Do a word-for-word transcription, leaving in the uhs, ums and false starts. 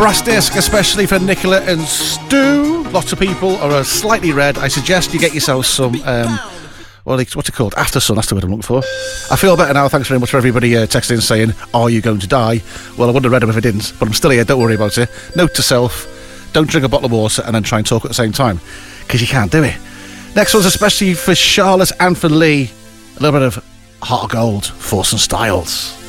Brass Disc, especially for Nicola and Stu. Lots of people are slightly red. I suggest you get yourself some, um, well, what's it called? After Sun, that's the word I'm looking for. I feel better now. Thanks very much for everybody uh, texting in saying, are you going to die? Well, I wouldn't have read them if I didn't, but I'm still here. Don't worry about it. Note to self, don't drink a bottle of water and then try and talk at the same time, because you can't do it. Next one's especially for Charlotte and for Lee. A little bit of Heart of Gold, Force and Styles.